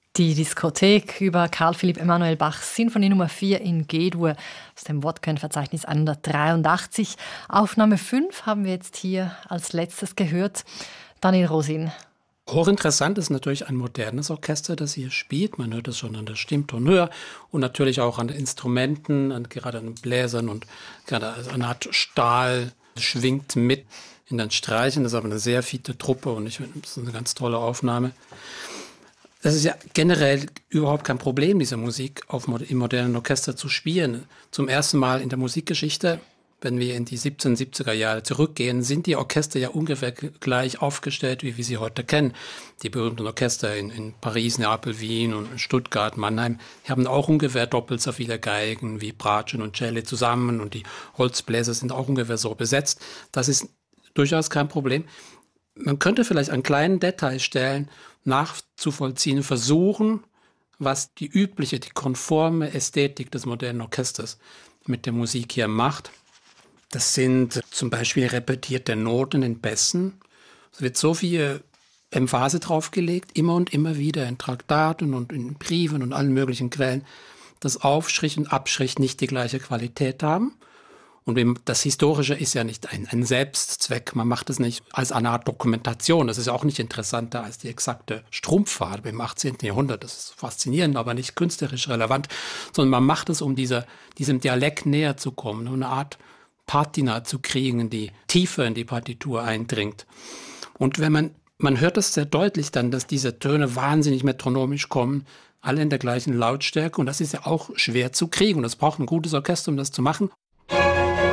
Die Diskothek über Karl Philipp Emanuel Bachs Sinfonie Nummer 4 in G-Dur aus dem Wortkennverzeichnis 183. Aufnahme 5 haben wir jetzt hier als letztes gehört. Daniel Rosin. Hochinteressant ist natürlich ein modernes Orchester, das hier spielt. Man hört es schon an der Stimmtonhöhe und natürlich auch an den Instrumenten, gerade an den Bläsern und gerade eine Art Stahl schwingt mit in den Streichen. Das ist aber eine sehr fiete Truppe und ich finde, das ist eine ganz tolle Aufnahme. Das ist ja generell überhaupt kein Problem, diese Musik im modernen Orchester zu spielen. Zum ersten Mal in der Musikgeschichte, wenn wir in die 1770er Jahre zurückgehen, sind die Orchester ja ungefähr gleich aufgestellt, wie wir sie heute kennen. Die berühmten Orchester in Paris, Neapel, Wien und Stuttgart, Mannheim, die haben auch ungefähr doppelt so viele Geigen wie Bratsche und Cello zusammen und die Holzbläser sind auch ungefähr so besetzt. Das ist durchaus kein Problem. Man könnte vielleicht an kleinen Detailstellen nachzuvollziehen, versuchen, was die übliche, die konforme Ästhetik des modernen Orchesters mit der Musik hier macht. Das sind zum Beispiel repetierte Noten in Bässen. Es wird so viel Emphase draufgelegt, immer und immer wieder in Traktaten und in Briefen und allen möglichen Quellen, dass Aufstrich und Abstrich nicht die gleiche Qualität haben. Und das Historische ist ja nicht ein Selbstzweck. Man macht es nicht als eine Art Dokumentation. Das ist ja auch nicht interessanter als die exakte Strumpffarbe im 18. Jahrhundert. Das ist faszinierend, aber nicht künstlerisch relevant. Sondern man macht es, um diesem Dialekt näher zu kommen, um eine Art Patina zu kriegen, die tiefer in die Partitur eindringt. Und wenn man hört es sehr deutlich dann, dass diese Töne wahnsinnig metronomisch kommen, alle in der gleichen Lautstärke. Und das ist ja auch schwer zu kriegen. Und es braucht ein gutes Orchester, um das zu machen.